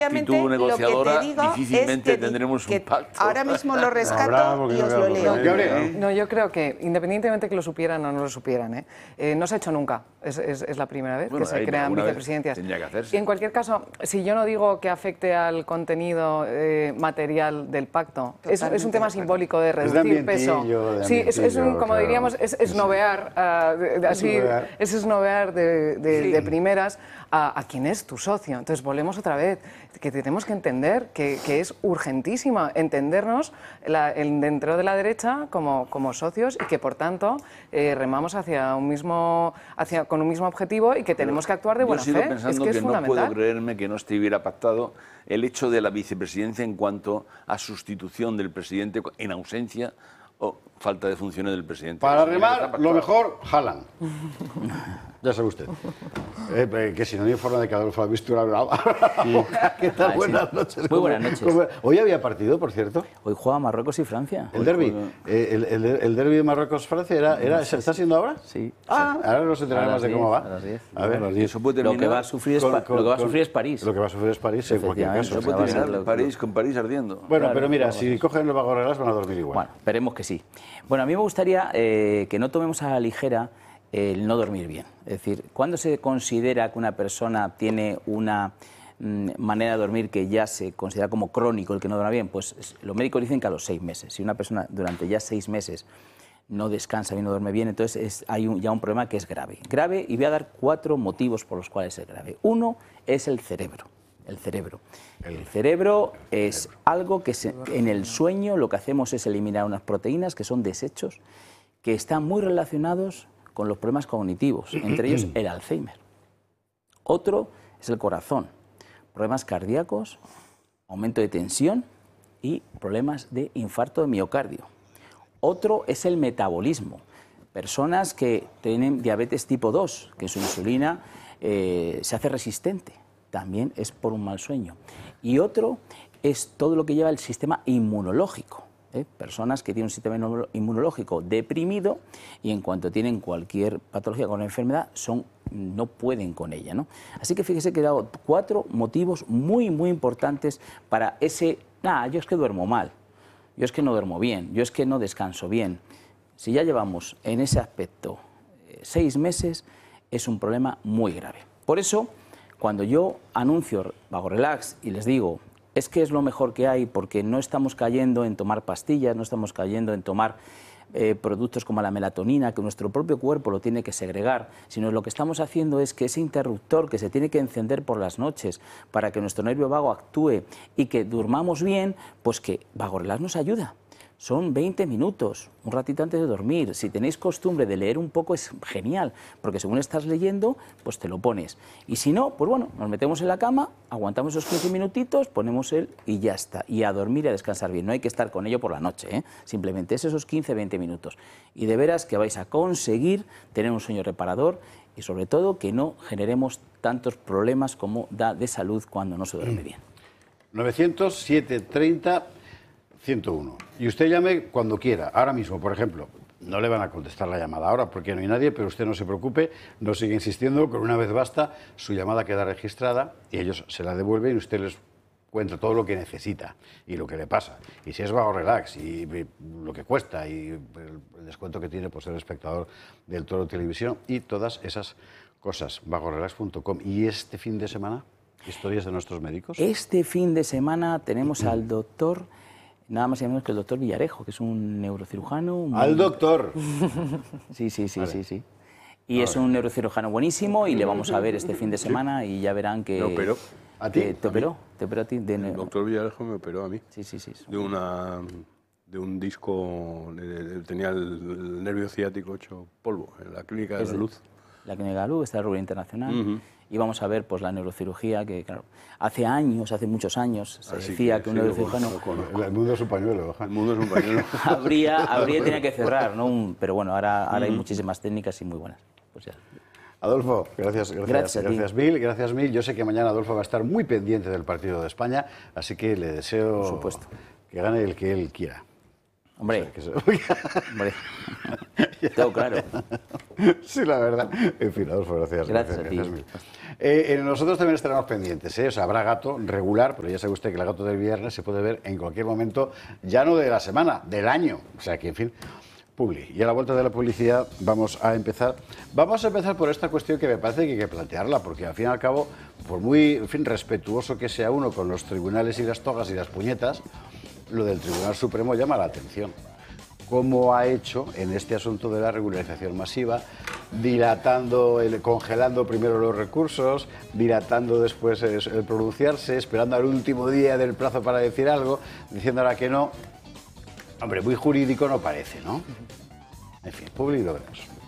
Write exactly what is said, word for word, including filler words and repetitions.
actitud negociadora, lo que te digo difícilmente es que, tendremos que un pacto. Ahora mismo lo rescato no, y os lo leo. No, no, yo creo que, independientemente que lo supieran o no lo supieran, ¿eh? Eh, no se ha hecho nunca. Es, es, es la primera vez bueno, que se crean vicepresidencias. Tendría que hacerse. Y en cualquier caso, si yo no digo que afecte al contenido eh, material del pacto, es, es un tema simbólico de reducir es peso. De sí, es, es un, como claro. diríamos, es esnovear, uh, de, de, así, es esnovear de, de, sí. de primeras a, a quien es tu socio. Entonces, volvemos otra vez, que tenemos que entender que, que es urgentísima entendernos la, el, dentro de la derecha como, como socios y que, por tanto, eh, remamos hacia un mismo, hacia, con un mismo objetivo y que tenemos que actuar de buena fe. Yo sigo pensando es que, que es no puedo creerme que no estuviera pactado el hecho de la vicepresidencia en cuanto a sustitución del presidente en ausencia o falta de funciones del presidente. Para remar, lo mejor, Haaland. Ya sabe usted. Eh, eh, que si no hay forma de que Adolfo ha visto una brava. ¿Qué tal? Ah, buenas sí. noches. Muy buenas noches. ¿Cómo? Hoy había partido, por cierto. Hoy juega Marruecos y Francia. El derbi. Eh, el, el, el derbi de Marruecos-Francia era, era, ¿se está haciendo ahora? Sí. Ah, sí. Ahora nos enteraremos de cómo va. A las diez. A ver, a las diez. Eso puede lo que va a sufrir es, con, con, lo que va a sufrir es París. Lo que va a sufrir es París, en cualquier caso. Eso puede terminar París, con París ardiendo. Bueno, claro, pero mira, si cogen los vagorrelas van a dormir igual. Bueno, esperemos que sí. Bueno, a mí me gustaría eh, que no tomemos a la ligera el no dormir bien. Es decir, ¿cuándo se considera que una persona tiene una mm, manera de dormir que ya se considera como crónico, el que no duerma bien? Pues los médicos dicen que a los seis meses. Si una persona durante ya seis meses no descansa bien, no duerme bien, entonces es, hay un, ya un problema que es grave. Grave, y voy a dar cuatro motivos por los cuales es grave. Uno es el cerebro. El cerebro. El cerebro es algo que se, en el sueño lo que hacemos es eliminar unas proteínas que son desechos que están muy relacionados con los problemas cognitivos, entre ellos el Alzheimer. Otro es el corazón, problemas cardíacos, aumento de tensión y problemas de infarto de miocardio. Otro es el metabolismo, personas que tienen diabetes tipo dos, que su insulina eh, se hace resistente, también es por un mal sueño. Y otro es todo lo que lleva el sistema inmunológico. ¿Eh? Personas que tienen un sistema inmunológico deprimido y en cuanto tienen cualquier patología con la enfermedad son, no pueden con ella, ¿no? Así que fíjese que he dado cuatro motivos muy, muy importantes para ese, nada, yo es que duermo mal, yo es que no duermo bien, yo es que no descanso bien. Si ya llevamos en ese aspecto eh, seis meses, es un problema muy grave. Por eso, cuando yo anuncio VagoRelax y les digo, es que es lo mejor que hay porque no estamos cayendo en tomar pastillas, no estamos cayendo en tomar eh, productos como la melatonina, que nuestro propio cuerpo lo tiene que segregar, sino lo que estamos haciendo es que ese interruptor que se tiene que encender por las noches para que nuestro nervio vago actúe y que durmamos bien, pues que VagoRelax nos ayuda. Son veinte minutos, un ratito antes de dormir. Si tenéis costumbre de leer un poco es genial, porque según estás leyendo, pues te lo pones. Y si no, pues bueno, nos metemos en la cama, aguantamos esos quince minutitos, ponemos el y ya está. Y a dormir y a descansar bien. No hay que estar con ello por la noche, ¿eh? Simplemente es esos quince a veinte minutos. Y de veras que vais a conseguir tener un sueño reparador y sobre todo que no generemos tantos problemas como da de salud cuando no se duerme bien. novecientos, setecientos treinta, ciento uno. Y usted llame cuando quiera, ahora mismo, por ejemplo. No le van a contestar la llamada ahora porque no hay nadie, pero usted no se preocupe, no sigue insistiendo, con una vez basta, su llamada queda registrada y ellos se la devuelven y usted les cuenta todo lo que necesita y lo que le pasa. Y si es VagoRelax y, y lo que cuesta y el, el descuento que tiene por ser espectador del Toro Televisión y todas esas cosas. VagoRelax punto com. ¿Y este fin de semana? ¿Historias de nuestros médicos? Este fin de semana tenemos al doctor... Nada más y menos que el doctor Villarejo, que es un neurocirujano. Muy... ¡Al doctor! Sí, sí, sí, sí, sí. Y es un neurocirujano buenísimo y le vamos a ver este fin de semana y ya verán que... ¿Me operó? ¿A ti? ¿Te operó? ¿Te operó a ti? De... El doctor Villarejo me operó a mí. Sí, sí, sí. De una... de un disco... tenía el nervio ciático hecho polvo en la Clínica de la Luz. La Clínica de la Luz, está el Rubén Internacional. Uh-huh. Y vamos a ver pues la neurocirugía, que claro, hace años, hace muchos años, se Así decía que, que un sí, neurocirujano... El, el mundo es un pañuelo. El mundo es un pañuelo. habría, habría tenía que cerrar, ¿no? Un, pero bueno, ahora, ahora hay muchísimas técnicas y muy buenas. Pues ya. Adolfo, gracias, gracias, gracias, gracias mil, gracias mil. Yo sé que mañana Adolfo va a estar muy pendiente del partido de España, así que le deseo Por supuesto. que gane el que él quiera. Hombre, O sea, que se... hombre, todo claro. Sí, la verdad. En fin, Adolfo, gracias. Gracias a ti. gracias mil. Eh, eh, nosotros también estaremos pendientes, ¿eh? O sea, habrá gato regular, pero ya sabe usted que el gato del viernes se puede ver en cualquier momento, ya no de la semana, del año. O sea, que, en fin, Publi. Y a la vuelta de la publicidad vamos a empezar. Vamos a empezar por esta cuestión que me parece que hay que plantearla, porque al fin y al cabo, por muy, en fin, respetuoso que sea uno con los tribunales y las togas y las puñetas, lo del Tribunal Supremo llama la atención. Cómo ha hecho en este asunto de la regularización masiva, dilatando, el, congelando primero los recursos, dilatando después el, el pronunciarse, esperando al último día del plazo para decir algo, diciendo ahora que no. Hombre, muy jurídico no parece, ¿no? En fin, Publi, lo vemos.